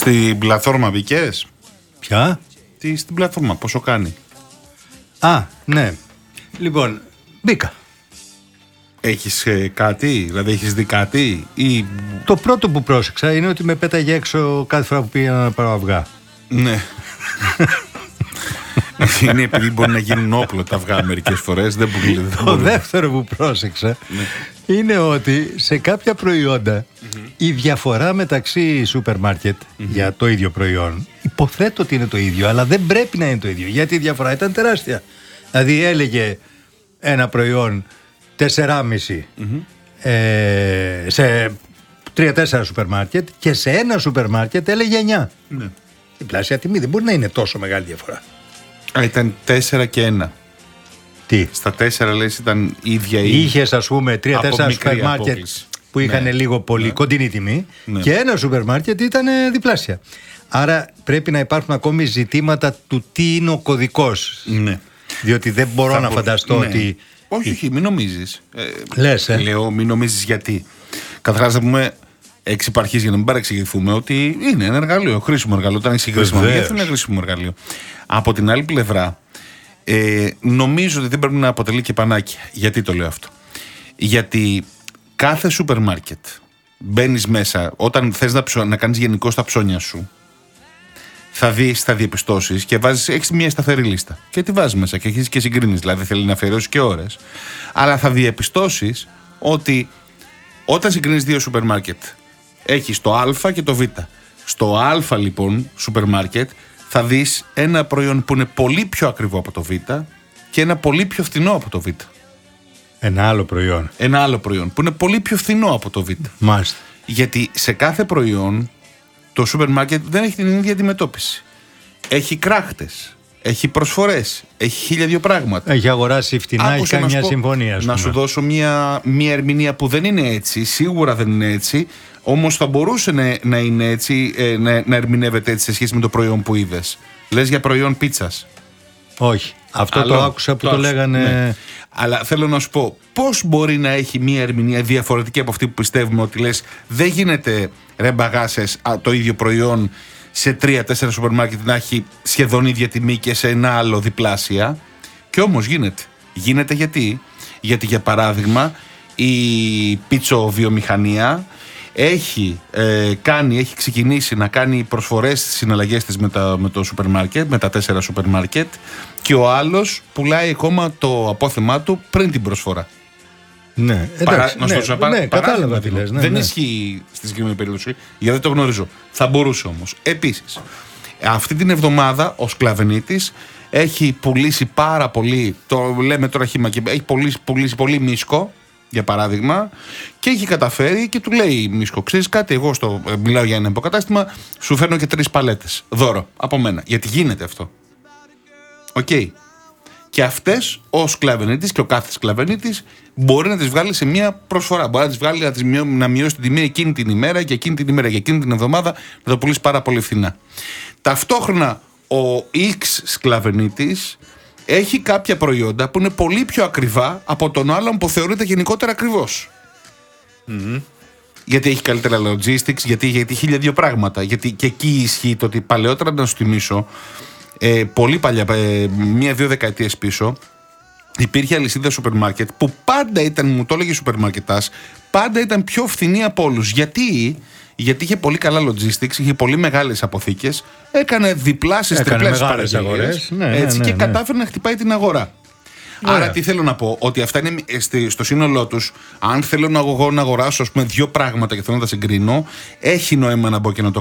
Στην πλατφόρμα μπήκες? Ποια? Στην πλατφόρμα, πόσο κάνει? Α, ναι. Λοιπόν, μπήκα. Έχεις κάτι, δηλαδή έχεις δει κάτι ή... Το πρώτο που πρόσεξα είναι ότι με πέταγε έξω κάθε φορά που πήγαινα να πάρω αυγά. Ναι. Είναι επειδή μπορεί να γίνουν όπλο τα αυγά μερικές φορές. Το δεύτερο που πρόσεξα είναι ότι σε κάποια προϊόντα η διαφορά μεταξύ σούπερ μάρκετ για το ίδιο προϊόν, υποθέτω ότι είναι το ίδιο, αλλά δεν πρέπει να είναι το ίδιο, γιατί η διαφορά ήταν τεράστια. Δηλαδή έλεγε ένα προϊόν 4,5 σε 3-4 σούπερ μάρκετ και σε ένα σούπερ μάρκετ έλεγε 9. Ναι. Η πλάσια τιμή δεν μπορεί να είναι τόσο μεγάλη διαφορά. Ήταν 4 και 1. Τι? Στα 4 λες ήταν ίδια ή... Είχες ας πούμε 3-4 σούπερ μάρκετ που είχαν λίγο πολύ κοντινή τιμή και ένα σούπερ μάρκετ ήταν διπλάσια. Άρα πρέπει να υπάρχουν ακόμη ζητήματα του τι είναι ο κωδικός. Ναι. Διότι δεν μπορώ να φανταστώ ότι... Όχι, μην νομίζεις. Λες, Λέω, μην νομίζεις γιατί. Καταρχάς να πούμε εξ υπαρχής για να μην παρεξηγηθούμε ότι είναι ένα εργαλείο, χρήσιμο εργαλείο. Όταν έχει χρήσιμο μεγέθυνο, είναι χρήσιμο εργαλείο. Από την άλλη πλευρά, νομίζω ότι δεν πρέπει να αποτελεί και πανάκια. Γιατί το λέω αυτό? Γιατί κάθε σούπερ μάρκετ μπαίνεις μέσα, όταν θες να κάνεις γενικώς τα ψώνια σου, θα δεις, θα διαπιστώσεις και έχεις μια σταθερή λίστα. Και τη βάζεις μέσα και έχεις και συγκρίνεις. Δηλαδή θέλει να αφιερώσεις και ώρες. Αλλά θα διαπιστώσεις ότι όταν συγκρίνεις δύο σούπερ μάρκετ, έχεις το Α και το Β. Στο Α λοιπόν σούπερ μάρκετ θα δεις ένα προϊόν που είναι πολύ πιο ακριβό από το Β και ένα πολύ πιο φθηνό από το Β. Ένα άλλο προϊόν. Ένα άλλο προϊόν που είναι πολύ πιο φθηνό από το Β. Μάλιστα. Γιατί σε κάθε προϊόν το σούπερ μάρκετ δεν έχει την ίδια αντιμετώπιση. Έχει κράχτες, έχει προσφορές, έχει 1002 πράγματα. Έχει αγοράσει φτηνά, έχει κάνει μια συμφωνία. Να σου δώσω μια ερμηνεία που δεν είναι έτσι, σίγουρα δεν είναι έτσι, όμως θα μπορούσε να είναι έτσι, να ερμηνεύεται έτσι σε σχέση με το προϊόν που είδες. Λες για προϊόν πίτσας? Όχι. Αυτό το άκουσα που το λέγανε. Ναι. Αλλά θέλω να σου πω, πώς μπορεί να έχει μια ερμηνεία διαφορετική από αυτή που πιστεύουμε, ότι λες δεν γίνεται ρε μπαγάσες το ίδιο προϊόν σε 3-4 σούπερ μάρκετ να έχει σχεδόν ίδια τιμή και σε ένα άλλο διπλάσια. Και όμως γίνεται. Γίνεται γιατί για παράδειγμα η πιτσοβιομηχανία έχει ξεκινήσει να κάνει προσφορές στις συναλλαγές της με το σούπερ μάρκετ, με τα 4 σούπερ μάρκετ, και ο άλλος πουλάει ακόμα το απόθεμά του πριν την προσφορά. Ναι, εντάξει, κατάλαβα τι λες. Δεν ισχύει στη συγκεκριμένη περίπτωση, γιατί δεν το γνωρίζω. Θα μπορούσε όμως. Επίσης, αυτή την εβδομάδα ο Σκλαβενίτης έχει πουλήσει πάρα πολύ, το λέμε τώρα χύμα και έχει πουλήσει πολύ μίσκο, για παράδειγμα, και έχει καταφέρει και του λέει Μίσκο, ξέρεις κάτι, εγώ μιλάω για ένα υποκατάστημα, σου φέρνω και 3 παλέτες δώρο από μένα. Γιατί γίνεται αυτό. Οκ. Και αυτές ο Σκλαβενίτης και ο κάθε Σκλαβενίτης μπορεί να τις βγάλει σε μια προσφορά. Μπορεί να τις βγάλει να μειώσει την τιμή εκείνη την ημέρα και εκείνη την ημέρα και εκείνη την εβδομάδα, να το πουλήσει πάρα πολύ φθηνά. Ταυτόχρονα ο X Σκλαβενίτης έχει κάποια προϊόντα που είναι πολύ πιο ακριβά από τον άλλον που θεωρείται γενικότερα ακριβώς. Γιατί έχει καλύτερα logistics, γιατί έχει 1002 πράγματα. Γιατί και εκεί ισχύει το ότι παλαιότερα, να σου θυμίσω, πολύ παλιά, 1-2 δεκαετίες πίσω, υπήρχε αλυσίδα σούπερ μάρκετ που πάντα ήταν, μου το έλεγε σούπερ μάρκετας, πάντα ήταν πιο φθηνή από όλους. Γιατί είχε πολύ καλά logistics, είχε πολύ μεγάλες αποθήκες, έκανε διπλάσεις, τριπλάσεις παραγωγές, και κατάφερε να χτυπάει την αγορά. Άρα τι θέλω να πω, ότι αυτά είναι στο σύνολό τους. Αν θέλω να αγοράσω, ας πούμε, 2 πράγματα και θέλω να τα συγκρίνω, έχει νόημα να μπω και να το